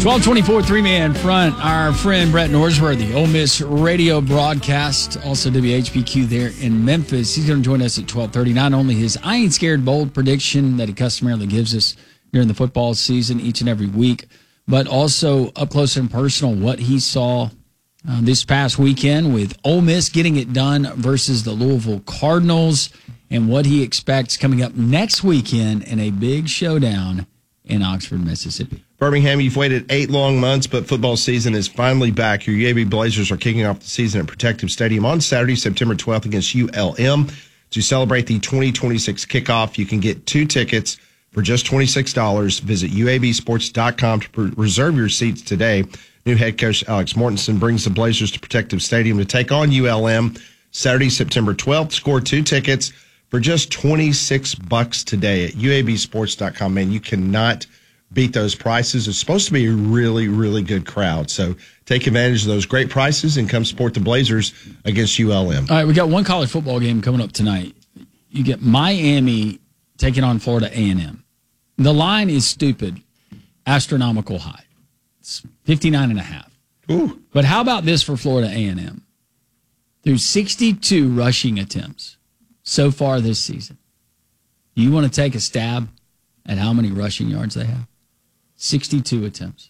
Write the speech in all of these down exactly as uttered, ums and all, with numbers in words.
twelve twenty-four, three-man front. Our friend Brett Norsworthy, Ole Miss radio broadcast, also W H B Q there in Memphis. He's going to join us at twelve thirty. Not only his I Ain't Scared bold prediction that he customarily gives us during the football season each and every week, but also up close and personal what he saw uh, this past weekend with Ole Miss getting it done versus the Louisville Cardinals and what he expects coming up next weekend in a big showdown in Oxford, Mississippi. Birmingham, you've waited eight long months, but football season is finally back. Your U A B Blazers are kicking off the season at Protective Stadium on Saturday, September twelfth against U L M. To celebrate the twenty twenty-six kickoff, you can get two tickets for just twenty-six dollars. Visit U A B sports dot com to pre- reserve your seats today. New head coach Alex Mortensen brings the Blazers to Protective Stadium to take on U L M Saturday, September twelfth. Score two tickets for just twenty-six bucks today at U A B sports dot com. Man, you cannot beat those prices. It's supposed to be a really, really good crowd. So take advantage of those great prices and come support the Blazers against U L M. All right, we got one college football game coming up tonight. You get Miami taking on Florida A and M. The line is stupid, astronomical high. It's fifty-nine and a half. Ooh. But how about this for Florida A and M? Through sixty-two rushing attempts so far this season, you want to take a stab at how many rushing yards they have? sixty-two attempts.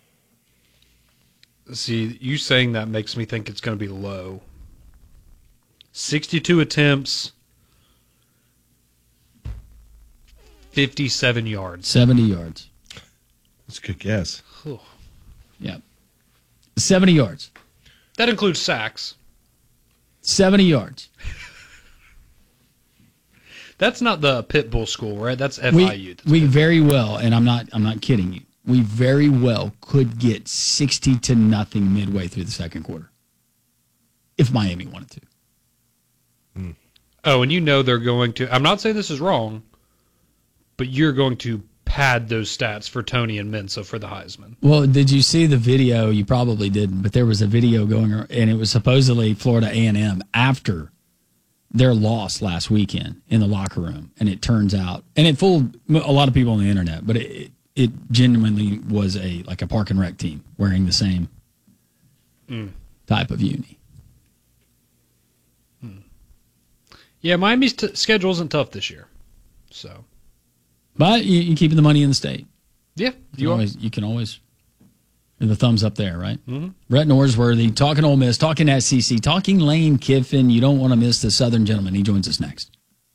See, you saying that makes me think it's going to be low. sixty-two attempts, fifty-seven yards. seventy yards. That's a good guess. Yeah. seventy yards. That includes sacks. seventy yards. That's not the pit bull school, right? That's F I U. We, we very well, and I'm not I'm not kidding you, we very well could get sixty to nothing midway through the second quarter if Miami wanted to. Mm. Oh, and you know they're going to, I'm not saying this is wrong, but you're going to pad those stats for Tony and Mensa for the Heisman. Well, did you see the video? You probably didn't, but there was a video going, and it was supposedly Florida A and M after their loss last weekend in the locker room, and it turns out, and it fooled a lot of people on the internet, but it it genuinely was a like a park and rec team wearing the same mm. type of uni. Hmm. Yeah, Miami's t- schedule isn't tough this year, so. But you, you keeping the money in the state. Yeah, you, you always you can always. The thumbs up there, right? Mm-hmm. Brett Norsworthy, talking Ole Miss, talking S C C, talking Lane Kiffin. You don't want to miss the Southern gentleman. He joins us next.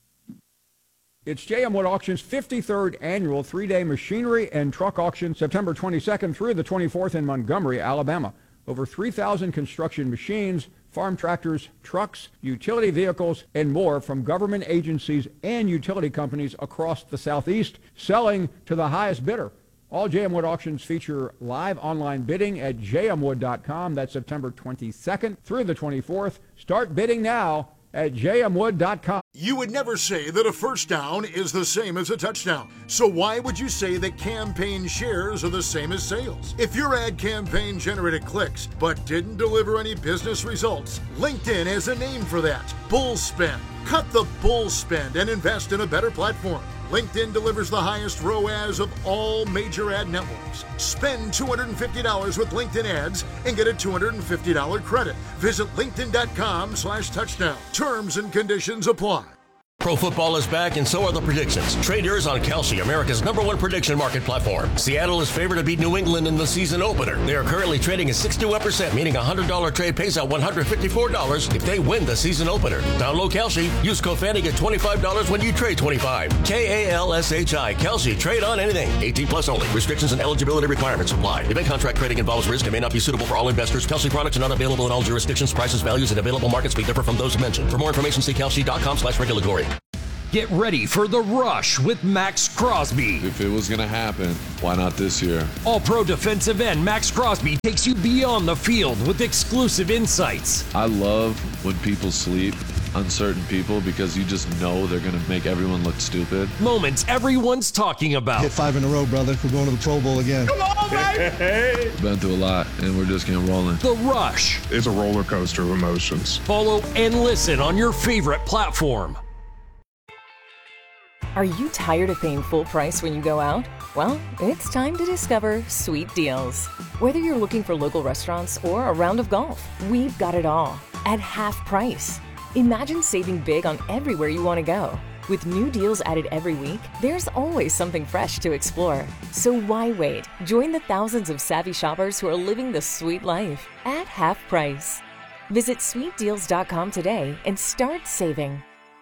It's J M Wood Auction's fifty-third annual three-day machinery and truck auction, September twenty-second through the twenty-fourth in Montgomery, Alabama. Over three thousand construction machines, farm tractors, trucks, utility vehicles, and more from government agencies and utility companies across the Southeast, selling to the highest bidder. All J M Wood auctions feature live online bidding at j m wood dot com. That's September twenty-second through the twenty-fourth. Start bidding now at j m wood dot com. You would never say that a first down is the same as a touchdown. So why would you say that campaign shares are the same as sales? If your ad campaign generated clicks but didn't deliver any business results, LinkedIn has a name for that. Bull spend. Cut the bull spend and invest in a better platform. LinkedIn delivers the highest R O A S of all major ad networks. Spend two hundred fifty dollars with LinkedIn ads and get a two hundred fifty dollars credit. Visit linkedin.com slash touchdown. Terms and conditions apply. Pro football is back, and so are the predictions. Trade yours on Kalshi, America's number one prediction market platform. Seattle is favored to beat New England in the season opener. They are currently trading at sixty-one percent, meaning a one hundred dollars trade pays out one hundred fifty-four dollars if they win the season opener. Download Kalshi. Use code Fanny, get twenty-five dollars when you trade twenty-five. K A L S H I. Kalshi. Trade on anything. eighteen plus only. Restrictions and eligibility requirements apply. Event contract trading involves risk and may not be suitable for all investors. Kalshi products are not available in all jurisdictions. Prices, values, and available markets may differ from those mentioned. For more information, see kalshi.com slash regulatory. Get ready for The Rush with Max Crosby. If it was going to happen, why not this year? All-pro defensive end Max Crosby takes you beyond the field with exclusive insights. I love when people sleep on certain people because you just know they're going to make everyone look stupid. Moments everyone's talking about. Hit five in a row, brother. We're going to the Pro Bowl again. Come on, baby! Been through a lot, and we're just getting rolling. The Rush. It's a roller coaster of emotions. Follow and listen on your favorite platform. Are you tired of paying full price when you go out? Well, it's time to discover Sweet Deals. Whether you're looking for local restaurants or a round of golf, we've got it all at half price. Imagine saving big on everywhere you want to go. With new deals added every week, there's always something fresh to explore. So why wait? Join the thousands of savvy shoppers who are living the sweet life at half price. Visit sweet deals dot com today and start saving.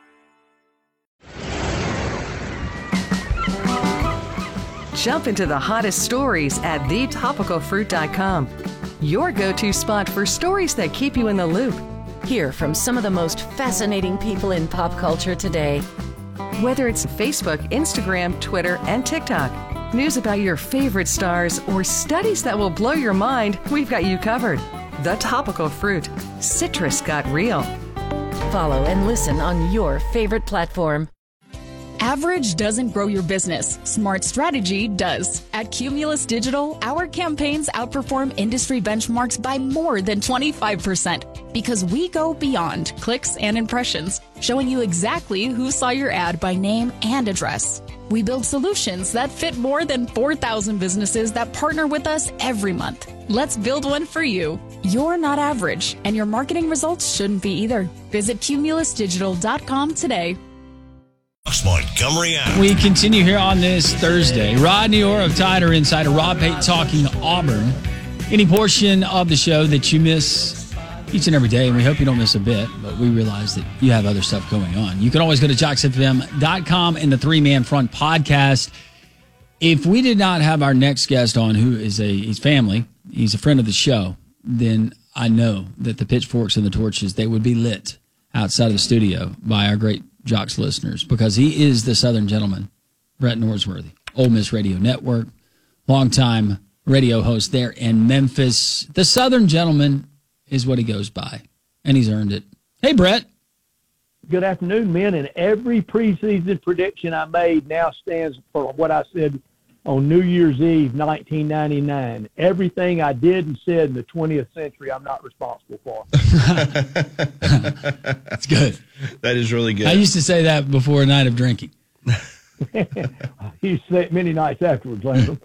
Jump into the hottest stories at the topical fruit dot com. Your go-to spot for stories that keep you in the loop. Hear from some of the most fascinating people in pop culture today. Whether it's Facebook, Instagram, Twitter, and TikTok, news about your favorite stars, or studies that will blow your mind, we've got you covered. The Topical Fruit. Citrus got real. Follow and listen on your favorite platform. Average doesn't grow your business. Smart strategy does. At Cumulus Digital, our campaigns outperform industry benchmarks by more than twenty-five percent because we go beyond clicks and impressions, showing you exactly who saw your ad by name and address. We build solutions that fit more than four thousand businesses that partner with us every month. Let's build one for you. You're not average, and your marketing results shouldn't be either. Visit cumulus digital dot com today. Montgomery Hour. We continue here on this Thursday. Rodney Orr of Tider Insider, Rob Pate talking Auburn. Any portion of the show that you miss each and every day, and we hope you don't miss a bit, but we realize that you have other stuff going on. You can always go to jocks f m dot com and the Three Man Front podcast. If we did not have our next guest on, who is a he's family, he's a friend of the show, then I know that the pitchforks and the torches, they would be lit outside of the studio by our great Jocks listeners, because he is the Southern gentleman, Brett Norsworthy, Ole Miss Radio Network, longtime radio host there in Memphis. The Southern gentleman is what he goes by, and he's earned it. Hey, Brett. Good afternoon, men, and every preseason prediction I made now stands for what I said on New Year's Eve, nineteen ninety-nine. Everything I did and said in the twentieth century, I'm not responsible for. That's good. That is really good. I used to say that before a night of drinking. You say it many nights afterwards, Landon.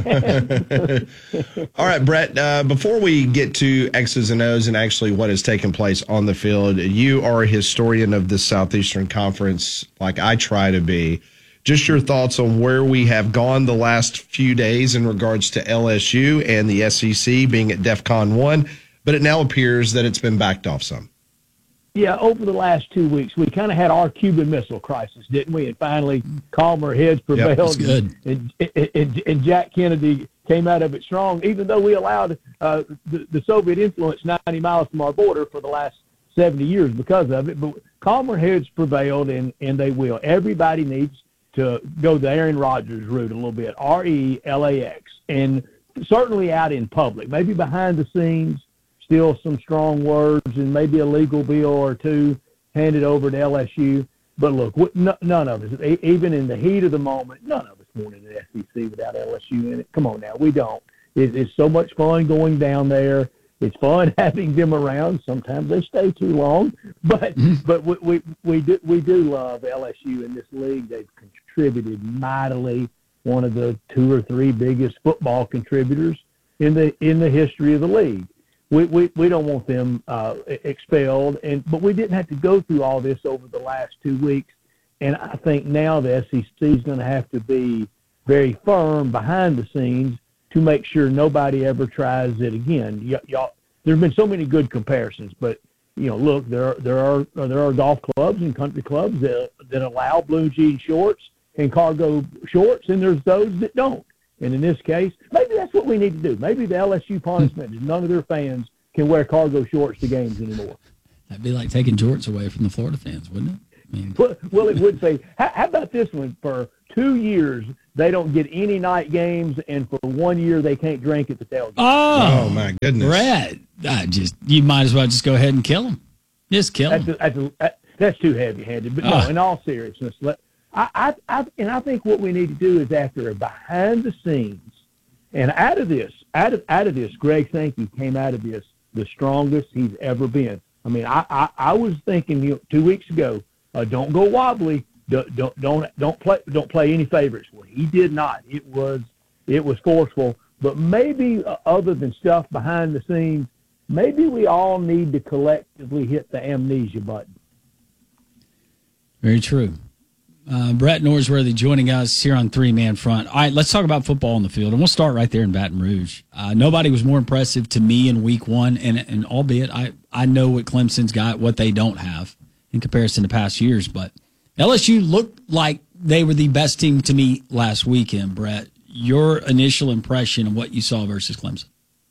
All right, Brett, uh, before we get to X's and O's and actually what has taken place on the field, you are a historian of the Southeastern Conference, like I try to be. Just your thoughts on where we have gone the last few days in regards to L S U and the S E C being at DEFCON one, but it now appears that it's been backed off some. Yeah, over the last two weeks, we kind of had our Cuban Missile Crisis, didn't we? And finally, calmer heads prevailed. Yep, good. And, and, and, and Jack Kennedy came out of it strong, even though we allowed uh, the, the Soviet influence ninety miles from our border for the last seventy years because of it. But calmer heads prevailed, and, and they will. Everybody needs to go the Aaron Rodgers route a little bit, R E L A X, and certainly out in public, maybe behind the scenes, still some strong words and maybe a legal bill or two handed over to L S U. But look, none of us, even in the heat of the moment, none of us wanted an S E C without L S U in it. Come on now, we don't. It's so much fun going down there. It's fun having them around. Sometimes they stay too long, but but we we we do, we do love L S U in this league. They've contributed mightily. One of the two or three biggest football contributors in the in the history of the league. We we, we don't want them uh, expelled, and but we didn't have to go through all this over the last two weeks. And I think now the S E C is going to have to be very firm behind the scenes to make sure nobody ever tries it again. Y- y'all, there have been so many good comparisons, but you know, look, there are, there are there are golf clubs and country clubs that that allow blue jean shorts and cargo shorts, and there's those that don't. And in this case, maybe that's what we need to do. Maybe the L S U punishment is none of their fans can wear cargo shorts to games anymore. That'd be like taking jorts away from the Florida fans, wouldn't it? I mean, well, well, it would say. How, how about this one? For two years, they don't get any night games, and for one year, they can't drink at the tailgate. Oh, oh my goodness, Brett! I just you might as well just go ahead and kill them. Just kill them. That's, a, that's, a, that's too heavy-handed. But no, oh. in all seriousness, let, I, I, I, and I think what we need to do is after a behind the scenes, and out of this, out of out of this, Greg Sankey came out of this the strongest he's ever been. I mean, I, I, I was thinking you know, two weeks ago, uh, don't go wobbly. don't don't don't, don't play don't play any favorites. Well, he did not. It was it was forceful. But maybe uh, other than stuff behind the scenes, maybe we all need to collectively hit the amnesia button. Very true. Uh, Brett Norsworthy joining us here on Three Man Front. All right, let's talk about football on the field, and we'll start right there in Baton Rouge. Uh, nobody was more impressive to me in week one, and, and albeit I, I know what Clemson's got, what they don't have in comparison to past years, but L S U looked like they were the best team to me last weekend, Brett. Your initial impression of what you saw versus Clemson?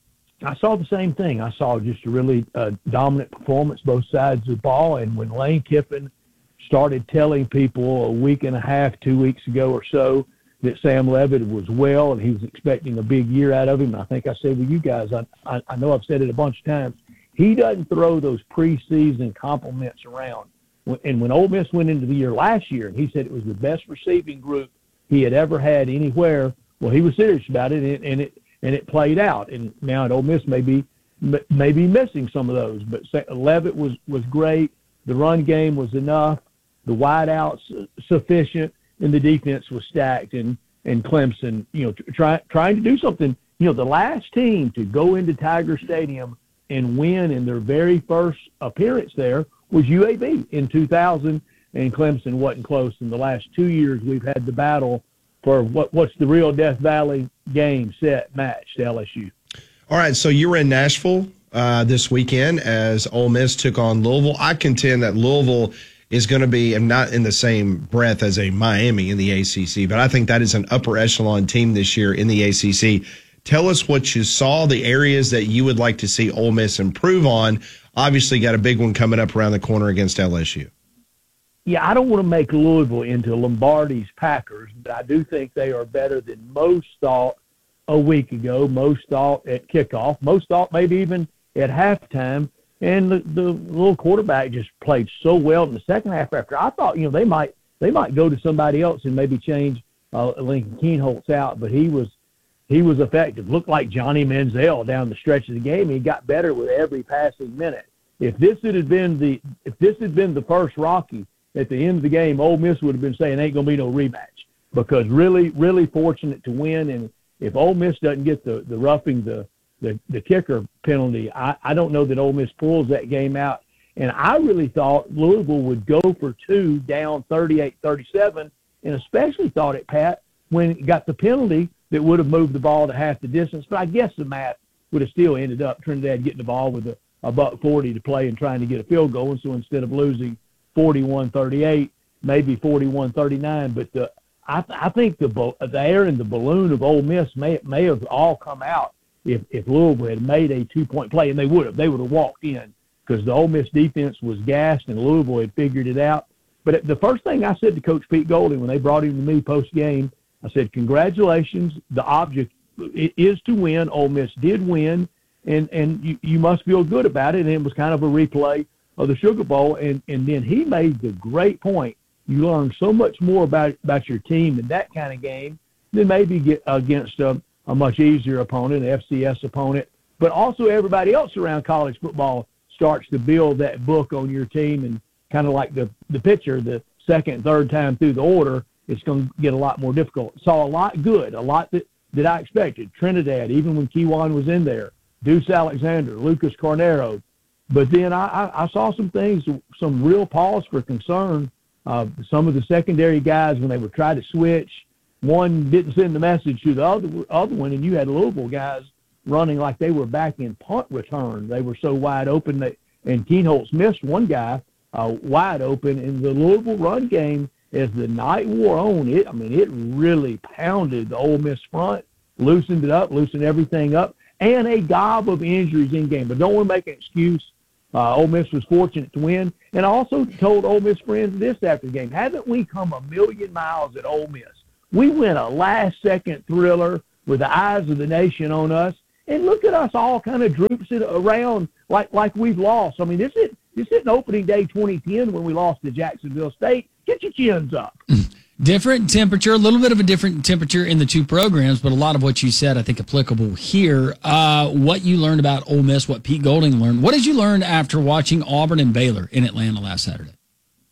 I saw the same thing. I saw just a really uh, dominant performance, both sides of the ball, and when Lane Kiffin started telling people a week and a half, two weeks ago or so that Sam Leavitt was well and he was expecting a big year out of him. I think I said with you guys, I, I, I know I've said it a bunch of times, he doesn't throw those preseason compliments around. And when Ole Miss went into the year last year, and he said it was the best receiving group he had ever had anywhere, well, he was serious about it, and, and it and it played out. And now at Ole Miss, maybe maybe missing some of those, but Leavitt was was great. The run game was enough. The wideouts sufficient, and the defense was stacked. And, and Clemson, you know, try, trying to do something. You know, the last team to go into Tiger Stadium and win in their very first appearance there was U A B in two thousand, and Clemson wasn't close. In the last two years, we've had the battle for what what's the real Death Valley game, set, match to L S U. All right, so you were in Nashville uh, this weekend as Ole Miss took on Louisville. I contend that Louisville is going to be, and not in the same breath as a Miami in the A C C, but I think that is an upper echelon team this year in the A C C. Tell us what you saw, the areas that you would like to see Ole Miss improve on. Obviously, got a big one coming up around the corner against L S U. Yeah, I don't want to make Louisville into Lombardi's Packers, but I do think they are better than most thought a week ago, most thought at kickoff, most thought maybe even at halftime. And the, the little quarterback just played so well in the second half. After I thought, you know, they might they might go to somebody else and maybe change uh, Lincoln Kienholz out, but he was he was effective. Looked like Johnny Manziel down the stretch of the game. He got better with every passing minute. If this had been the if this had been the first Rocky, at the end of the game, Ole Miss would have been saying ain't gonna be no rematch, because really really fortunate to win. And if Ole Miss doesn't get the the roughing the The, the kicker penalty, I, I don't know that Ole Miss pulls that game out. And I really thought Louisville would go for two down thirty-eight thirty-seven, and especially thought it, Pat, when it got the penalty that would have moved the ball to half the distance. But I guess the math would have still ended up Trinidad getting the ball with a, a buck forty to play and trying to get a field goal. And so instead of losing forty-one thirty-eight, maybe forty-one thirty-nine. But the, I, I think the, the air in the balloon of Ole Miss may, may have all come out if if Louisville had made a two-point play, and they would have. They would have walked in because the Ole Miss defense was gassed and Louisville had figured it out. But the first thing I said to Coach Pete Golding when they brought him to me post-game, I said, congratulations. The object is to win. Ole Miss did win, and, and you, you must feel good about it. And it was kind of a replay of the Sugar Bowl. And, and then he made the great point. You learn so much more about, about your team in that kind of game than maybe get against a – a much easier opponent, an F C S opponent, but also everybody else around college football starts to build that book on your team, and kind of like the, the pitcher, the second and third time through the order, it's going to get a lot more difficult. Saw a lot good, a lot that, that I expected. Trinidad, even when Kewan was in there, Deuce Alexander, Lucas Carnero. But then I, I, I saw some things, some real pause for concern. Uh, some of the secondary guys, when they would try to switch, one didn't send the message to the other other one, and you had Louisville guys running like they were back in punt return. They were so wide open that, and Kienholz missed one guy uh, wide open. In the Louisville run game, as the night wore on, it I mean it really pounded the Ole Miss front, loosened it up, loosened everything up, and a gob of injuries in game. But don't want to make an excuse. Uh, Ole Miss was fortunate to win, and I also told Ole Miss friends this after the game: haven't we come a million miles at Ole Miss? We win a last-second thriller with the eyes of the nation on us, and look at us all kind of drooping around like like we've lost. I mean, this is this isn't opening day twenty ten when we lost to Jacksonville State. Get your chins up. Different temperature, a little bit of a different temperature in the two programs, but a lot of what you said, I think, applicable here. Uh, what you learned about Ole Miss, what Pete Golding learned. What did you learn after watching Auburn and Baylor in Atlanta last Saturday?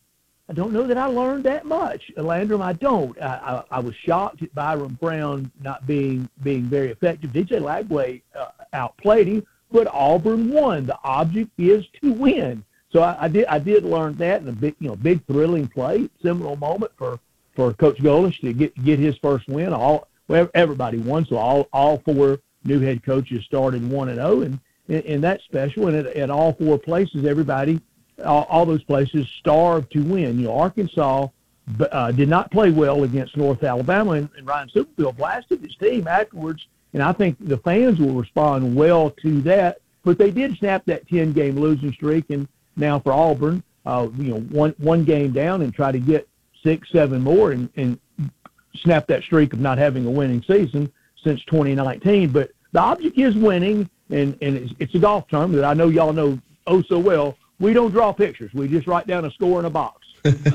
I don't know that I learned that much, Landrum. I don't. I, I, I was shocked at Byron Brown not being being very effective. D J Lagway uh, outplayed him, but Auburn won. The object is to win. So I, I did I did learn that in a big you know big thrilling play, seminal moment for, for Coach Golish to get get his first win. All well, everybody won, so all all four new head coaches started one and zero, and and that's special. And at, at all four places, everybody. All, all those places starved to win. You know, Arkansas uh, did not play well against North Alabama, and, and Ryan Superfield blasted his team afterwards. And I think the fans will respond well to that. But they did snap that ten-game losing streak, and now for Auburn, uh, you know, one one game down and try to get six, seven more, and, and snap that streak of not having a winning season since twenty nineteen. But the object is winning, and and it's, it's a golf term that I know y'all know oh so well. We don't draw pictures. We just write down a score in a box.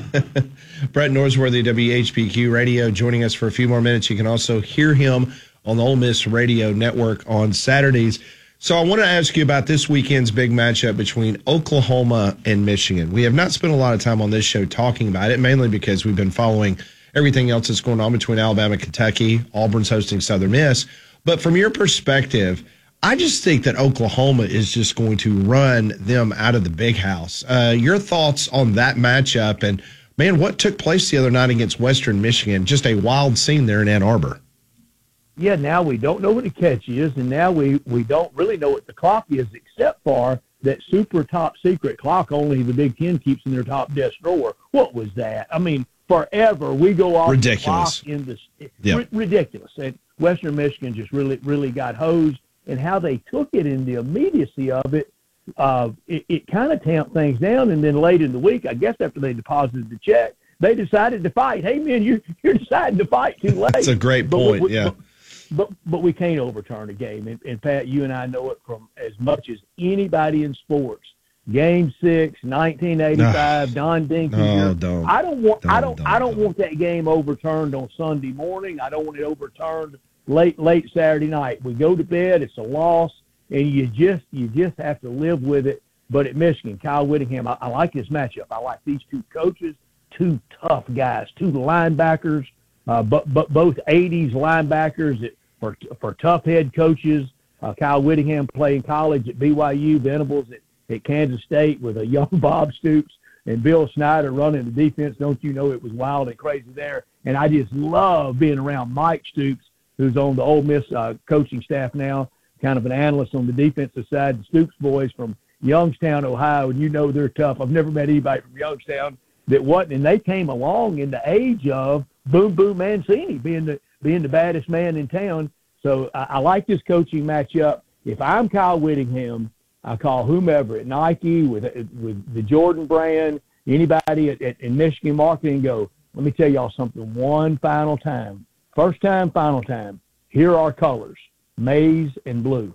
Brett Norsworthy, W H B Q Radio, joining us for a few more minutes. You can also hear him on the Ole Miss Radio Network on Saturdays. So I want to ask you about this weekend's big matchup between Oklahoma and Michigan. We have not spent a lot of time on this show talking about it, mainly because we've been following everything else that's going on between Alabama and Kentucky. Auburn's hosting Southern Miss. But from your perspective, I just think that Oklahoma is just going to run them out of the big house. Uh, your thoughts on that matchup, and, man, what took place the other night against Western Michigan? Just a wild scene there in Ann Arbor. Yeah, now we don't know what the catch is, and now we, we don't really know what the clock is, except for that super top secret clock only the Big Ten keeps in their top desk drawer. What was that? I mean, forever we go off ridiculous. The clock in this yep. r- ridiculous. And Western Michigan just really, really got hosed. And how they took it and the immediacy of it, uh, it, it kind of tamped things down. And then late in the week, I guess after they deposited the check, they decided to fight. Hey, man, you, you're deciding to fight too late. That's a great point, but we, yeah. But, but, but we can't overturn a game. And, and, Pat, you and I know it from as much as anybody in sports. Game six, nineteen eighty-five, Don Dinky. No, don't. I don't want. Don't, I don't. don't, I don't don't. want that game overturned on Sunday morning. I don't want it overturned late late Saturday night. We go to bed, it's a loss, and you just you just have to live with it. But at Michigan, Kyle Whittingham, I, I like this matchup. I like these two coaches, two tough guys, two linebackers, uh, but but both eighties linebackers that, for for tough head coaches. Uh, Kyle Whittingham playing college at B Y U, Venables at, at Kansas State with a young Bob Stoops and Bill Snyder running the defense. Don't you know it was wild and crazy there? And I just love being around Mike Stoops, who's on the Ole Miss uh, coaching staff now, kind of an analyst on the defensive side. The Stoops boys from Youngstown, Ohio, and you know they're tough. I've never met anybody from Youngstown that wasn't, and they came along in the age of Boom Boom Mancini being the being the baddest man in town. So I, I like this coaching matchup. If I'm Kyle Whittingham, I call whomever at Nike with with the Jordan brand, anybody at, at in Michigan marketing, and go, let me tell y'all something one final time. First time, final time. Here are colors, maize and blue.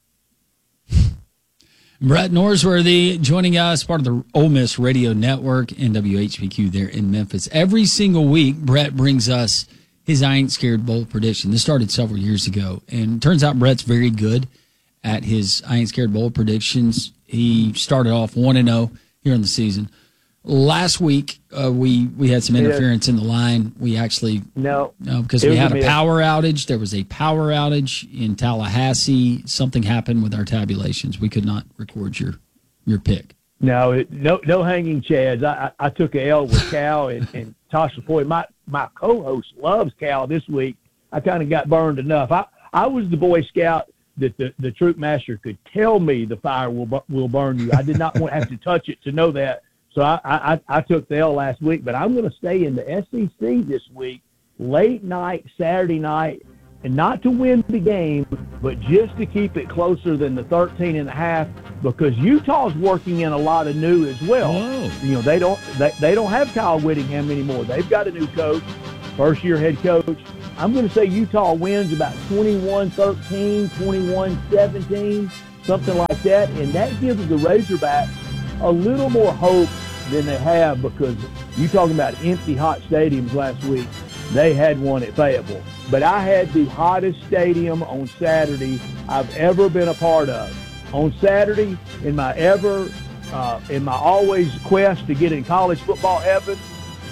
Brett Norsworthy joining us, part of the Ole Miss Radio Network and W H B Q there in Memphis. Every single week, Brett brings us his I Ain't Scared Bowl prediction. This started several years ago, and it turns out Brett's very good at his I Ain't Scared Bowl predictions. He started off one and oh here in the season. Last week, uh, we, we had some interference in the line. We actually, no, no because we had a power outage. There was a power outage in Tallahassee. Something happened with our tabulations. We could not record your your pick. No, it, no, no hanging chads. I, I, I took a L with Cal and, and Tasha Foy. My my co-host loves Cal this week. I kind of got burned enough. I, I was the Boy Scout that the, the troop master could tell me the fire will will burn you. I did not want to have to touch it to know that. So I, I, I took the L last week, but I'm going to stay in the S E C this week, late night, Saturday night, and not to win the game, but just to keep it closer than the thirteen and a half, because Utah's working in a lot of new as well. Whoa. You know, they don't they, they don't have Kyle Whittingham anymore. They've got a new coach, first year head coach. I'm going to say Utah wins about twenty-one thirteen, twenty-one seventeen, something like that, and that gives the Razorbacks a little more hope than they have, because you talking about empty hot stadiums last week. They had one at Fayetteville. But I had the hottest stadium on Saturday I've ever been a part of. On Saturday, in my ever, uh, in my always quest to get in college football heaven,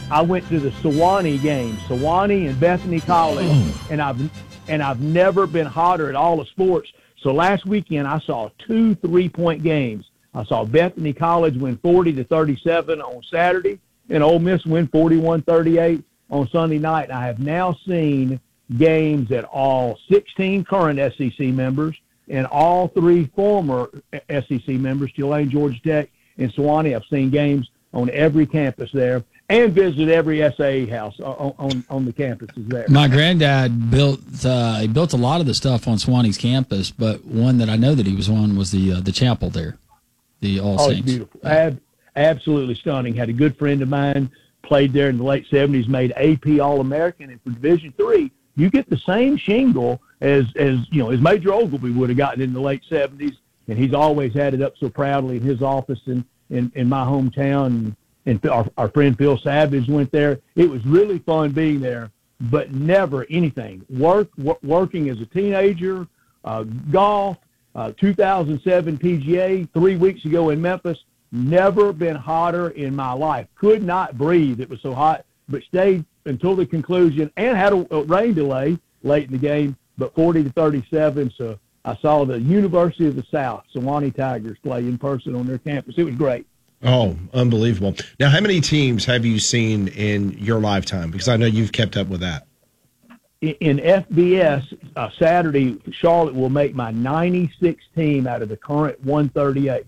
I went to the Sewanee game, Sewanee and Bethany College, Oh. and I've and I've never been hotter at all the sports. So last weekend I saw two three-point games. I saw Bethany College win forty to thirty-seven on Saturday, and Ole Miss win forty-one thirty-eight on Sunday night. And I have now seen games at all sixteen current S E C members and all three former S E C members, Tulane, Georgia Tech, and Sewanee. I've seen games on every campus there, and visited every S A E house on, on, on the campuses there. My granddad built uh, he built a lot of the stuff on Sewanee's campus, but one that I know that he was on was the uh, the chapel there, the All Oh, it's Saints. beautiful. Ab- absolutely stunning. Had a good friend of mine, played there in the late seventies, made A P All-American, and for Division three, you get the same shingle as, as you know, as Major Ogilvy would have gotten in the late seventies, and he's always had it up so proudly in his office in, in, in my hometown. And our, our friend Phil Savage went there. It was really fun being there, but never anything. Work, w- working as a teenager, uh, golf, uh, two thousand seven P G A, three weeks ago in Memphis, never been hotter in my life. Could not breathe. It was so hot, but stayed until the conclusion and had a, a rain delay late in the game, but forty to thirty-seven. So I saw the University of the South, Sewanee Tigers, play in person on their campus. It was great. Oh, unbelievable. Now, how many teams have you seen in your lifetime? Because I know you've kept up with that. In, in F B S, uh, Saturday, Charlotte will make my ninety-sixth team out of the current one thirty-eight.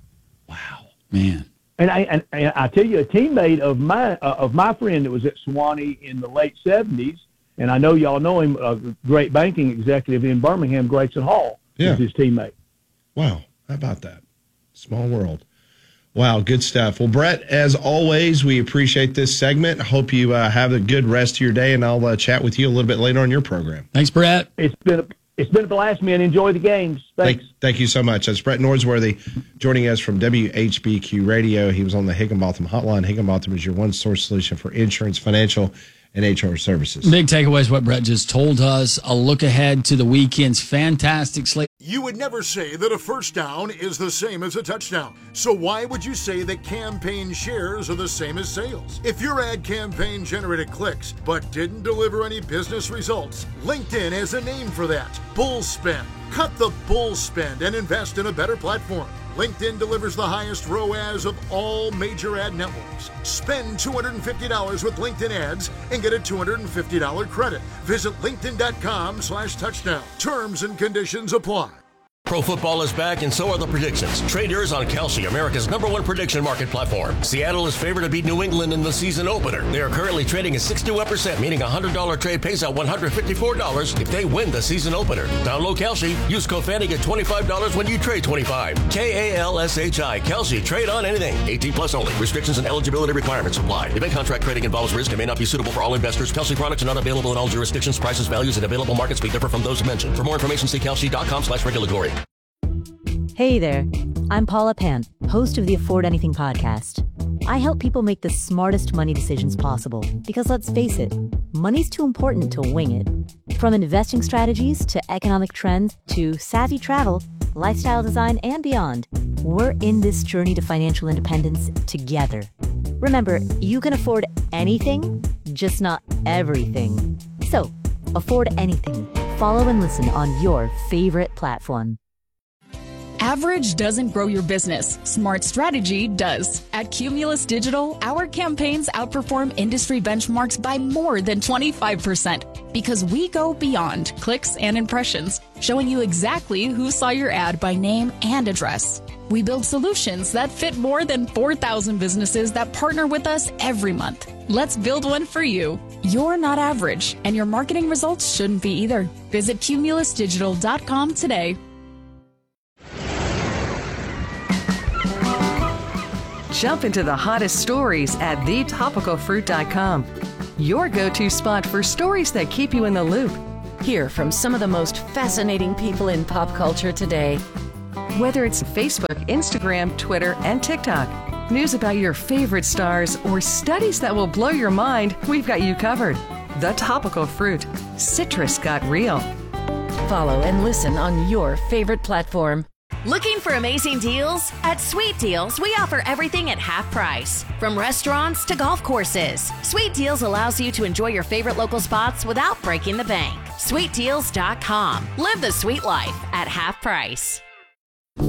Man. And I and, and I tell you, a teammate of my uh, of my friend that was at Sewanee in the late seventies, and I know y'all know him, a great banking executive in Birmingham, Grayson Hall, Yeah. was his teammate. Wow. How about that? Small world. Wow, good stuff. Well, Brett, as always, we appreciate this segment. Hope you uh, have a good rest of your day, and I'll uh, chat with you a little bit later on your program. Thanks, Brett. It's been a, it's been a blast, man. Enjoy the games. Thanks. Thank, thank you so much. That's Brett Norsworthy joining us from W H B Q Radio. He was on the Higginbotham Hotline. Higginbotham is your one-source solution for insurance, financial, and H R services. Big takeaways, what Brett just told us. A look ahead to the weekend's fantastic slate. You would never say that a first down is the same as a touchdown. So why would you say that campaign shares are the same as sales? If your ad campaign generated clicks but didn't deliver any business results, LinkedIn has a name for that. Bull spend. Cut the bull spend and invest in a better platform. LinkedIn delivers the highest R O A S of all major ad networks. Spend two hundred fifty dollars with LinkedIn ads and get a two hundred fifty dollars credit. Visit linkedin.com slash touchdown. Terms and conditions apply. Pro football is back, and so are the predictions. Trade yours on Kalshi, America's number one prediction market platform. Seattle is favored to beat New England in the season opener. They are currently trading at sixty-one percent, meaning a one hundred dollars trade pays out one hundred fifty-four dollars if they win the season opener. Download Kalshi. Use code Fanny, get twenty-five dollars when you trade twenty-five. K A L S H I. Kalshi. Trade on anything. eighteen plus only. Restrictions and eligibility requirements apply. Event contract trading involves risk and may not be suitable for all investors. Kalshi products are not available in all jurisdictions. Prices, values, and available markets may differ from those mentioned. For more information, see kalshi.com slash regulatory. Hey there, I'm Paula Pant, host of the Afford Anything podcast. I help people make the smartest money decisions possible because, let's face it, money's too important to wing it. From investing strategies to economic trends to savvy travel, lifestyle design, and beyond, we're in this journey to financial independence together. Remember, you can afford anything, just not everything. So, afford anything. Follow and listen on your favorite platform. Average doesn't grow your business. Smart strategy does. At Cumulus Digital, our campaigns outperform industry benchmarks by more than twenty-five percent because we go beyond clicks and impressions, showing you exactly who saw your ad by name and address. We build solutions that fit more than four thousand businesses that partner with us every month. Let's build one for you. You're not average, and your marketing results shouldn't be either. Visit cumulus digital dot com today. Jump into the hottest stories at the topical fruit dot com. Your go-to spot for stories that keep you in the loop. Hear from some of the most fascinating people in pop culture today. Whether it's Facebook, Instagram, Twitter, and TikTok, news about your favorite stars, or studies that will blow your mind, we've got you covered. The Topical Fruit. Citrus got real. Follow and listen on your favorite platform. Looking for amazing deals? At Sweet Deals, we offer everything at half price. From restaurants to golf courses, Sweet Deals allows you to enjoy your favorite local spots without breaking the bank. sweet deals dot com. Live the sweet life at half price.